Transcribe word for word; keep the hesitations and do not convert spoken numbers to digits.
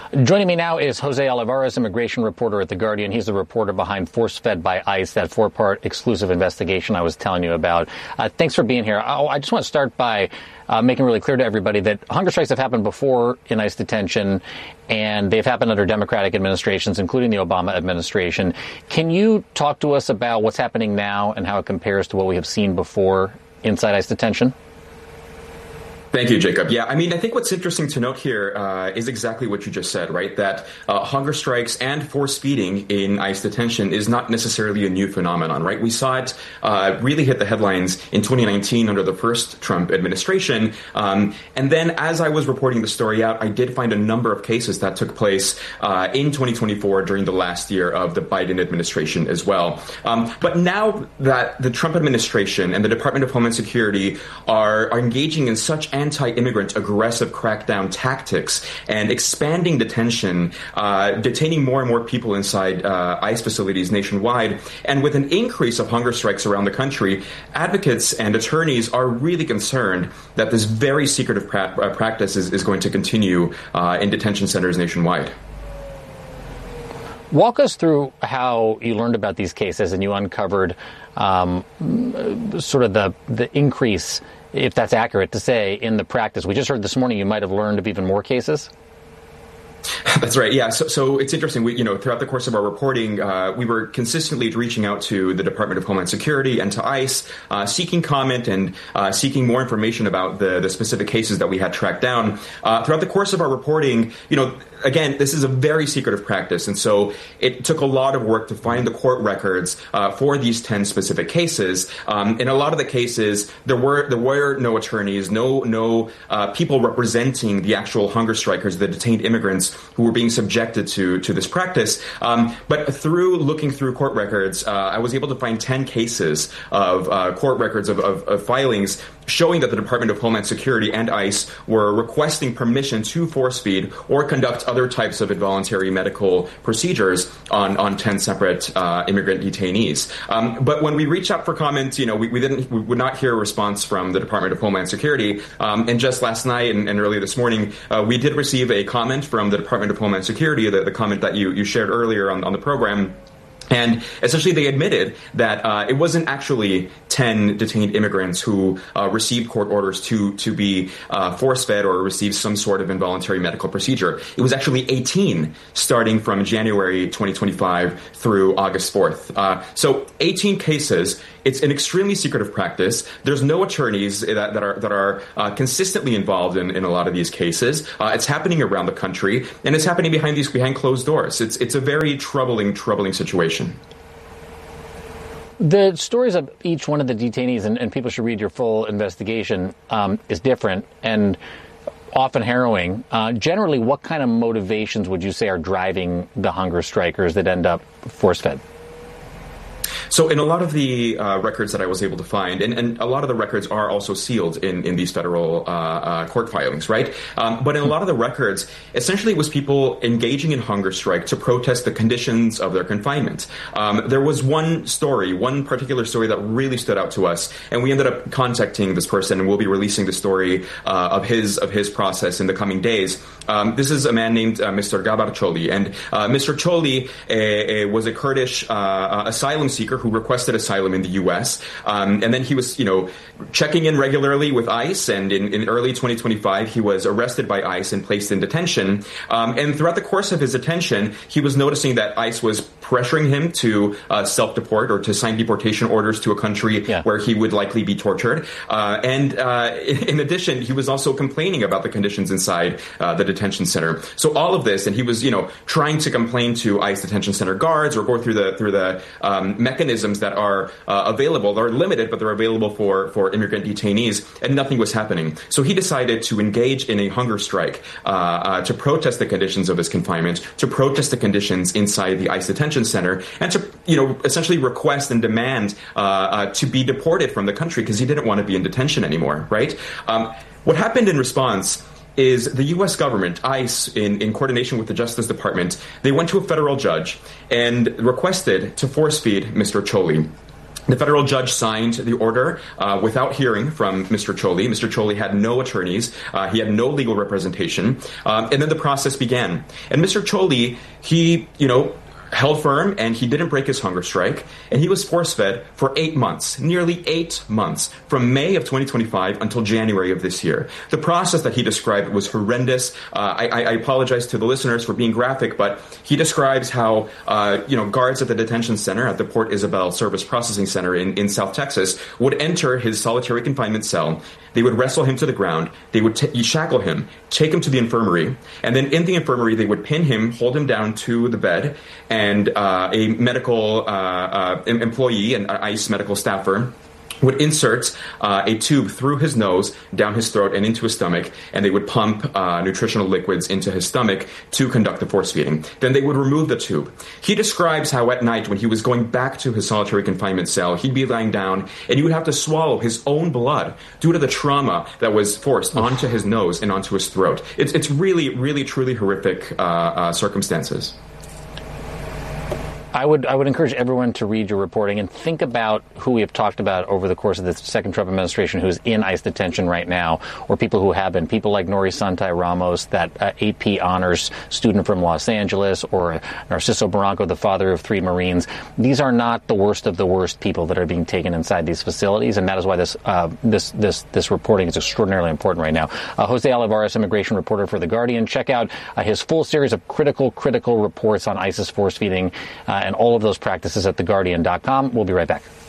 Joining me now is Jose Olivares, immigration reporter at The Guardian. He's the reporter behind Force-Fed by ICE, that four-part exclusive investigation I was telling you about. Uh, thanks for being here. Oh, I just want to start by uh, making really clear to everybody that hunger strikes have happened before in ICE detention, and they've happened under Democratic administrations, including the Obama administration. Can you talk to us about what's happening now and how it compares to what we have seen before inside ICE detention? Thank you, Jacob. Yeah, I mean, I think what's interesting to note here uh, is exactly what you just said, right? That uh, hunger strikes and force feeding in ICE detention is not necessarily a new phenomenon, right? We saw it uh, really hit the headlines in twenty nineteen under the first Trump administration. Um, and then as I was reporting the story out, I did find a number of cases that took place uh, in twenty twenty-four during the last year of the Biden administration as well. Um, but now that the Trump administration and the Department of Homeland Security are, are engaging in such anti-immigrant aggressive crackdown tactics and expanding detention, uh, detaining more and more people inside uh, ICE facilities nationwide. And with an increase of hunger strikes around the country, advocates and attorneys are really concerned that this very secretive pra- uh, practice is, is going to continue uh, in detention centers nationwide. Walk us through how you learned about these cases and you uncovered um, sort of the, the increase, if that's accurate to say, in the practice. We just heard this morning you might have learned of even more cases. That's right. Yeah. So, so it's interesting. We, you know, throughout the course of our reporting, uh, we were consistently reaching out to the Department of Homeland Security and to ICE, uh, seeking comment and uh, seeking more information about the, the specific cases that we had tracked down. Uh, throughout the course of our reporting, you know, again, this is a very secretive practice. And so it took a lot of work to find the court records uh, for these ten specific cases. Um, in a lot of the cases, there were there were no attorneys, no no uh, people representing the actual hunger strikers, the detained immigrants who were being subjected to to this practice. Um, but through looking through court records, uh, I was able to find ten cases of uh, court records of, of, of filings showing that the Department of Homeland Security and ICE were requesting permission to force feed or conduct other types of involuntary medical procedures on, on ten separate uh, immigrant detainees. Um, but when we reached out for comment, you know, we, we didn't, we would not hear a response from the Department of Homeland Security. Um, and just last night and, and earlier this morning, uh, we did receive a comment from the Department of Homeland Security, the, the comment that you, you shared earlier on, on the program. And essentially, they admitted that uh, it wasn't actually ten detained immigrants who uh, received court orders to to be uh, force-fed or receive some sort of involuntary medical procedure. It was actually eighteen, starting from January twenty twenty-five through August fourth. Uh, so eighteen cases. It's an extremely secretive practice. There's no attorneys that, that are that are uh, consistently involved in, in a lot of these cases. Uh, it's happening around the country, and it's happening behind these behind closed doors. It's it's a very troubling, troubling situation. The stories of each one of the detainees, and, and people should read your full investigation, um, is different and often harrowing. Uh, generally, what kind of motivations would you say are driving the hunger strikers that end up force-fed? So in a lot of the uh, records that I was able to find, and, and a lot of the records are also sealed in, in these federal uh, uh, court filings, right? Um, but in a lot of the records, essentially it was people engaging in hunger strike to protest the conditions of their confinement. Um, there was one story, one particular story that really stood out to us, and we ended up contacting this person, and we'll be releasing the story uh, of his of his process in the coming days. Um, this is a man named uh, Mister Gabar Choli, and uh, Mister Choli uh, uh, was a Kurdish uh, asylum seeker who requested asylum in the U S. Um, and then he was, you know, checking in regularly with ICE. And in, in early twenty twenty-five, he was arrested by ICE and placed in detention. Um, and throughout the course of his detention, he was noticing that ICE was pressuring him to uh, self-deport or to sign deportation orders to a country yeah. where he would likely be tortured. Uh, and uh, in addition, he was also complaining about the conditions inside uh, the detention center. So all of this, and he was, you know, trying to complain to ICE detention center guards or go through the through the um, mechanisms that are uh, available. They're limited, but they're available for, for immigrant detainees, and nothing was happening. So he decided to engage in a hunger strike uh, uh, to protest the conditions of his confinement, to protest the conditions inside the ICE detention center, and to, you know, essentially request and demand uh, uh, to be deported from the country because he didn't want to be in detention anymore, right? Um, what happened in response is the U S government, ICE, in, in coordination with the Justice Department, they went to a federal judge and requested to force feed Mister Choli. The federal judge signed the order uh, without hearing from Mister Choli. Mister Choli had no attorneys. Uh, he had no legal representation. Um, and then the process began. And Mister Choli, he, you know, held firm, and he didn't break his hunger strike, and he was force-fed for eight months, nearly eight months, from May of twenty twenty-five until January of this year. The process that he described was horrendous. Uh, I, I apologize to the listeners for being graphic, but he describes how, uh, you know, guards at the detention center at the Port Isabel Service Processing Center in, in South Texas would enter his solitary confinement cell. They would wrestle him to the ground. They would t- shackle him, take him to the infirmary, and then in the infirmary, they would pin him, hold him down to the bed, and uh, a medical uh, uh, employee, an ICE medical staffer, would insert uh, a tube through his nose, down his throat, and into his stomach, and they would pump uh, nutritional liquids into his stomach to conduct the force feeding. Then they would remove the tube. He describes how at night, when he was going back to his solitary confinement cell, he'd be lying down, and he would have to swallow his own blood due to the trauma that was forced onto his nose and onto his throat. It's, it's really, really, truly horrific uh, uh, circumstances. I would I would encourage everyone to read your reporting and think about who we have talked about over the course of the second Trump administration who's in ICE detention right now, or people who have been, people like Nori Santai Ramos, that uh, A P honors student from Los Angeles, or Narciso Barranco, the father of three Marines. These are not the worst of the worst people that are being taken inside these facilities, and that is why this uh, this this this reporting is extraordinarily important right now. Uh, Jose Olivares, immigration reporter for The Guardian. Check out uh, his full series of critical, critical reports on ISIS force feeding uh, and all of those practices at the guardian dot com. We'll be right back.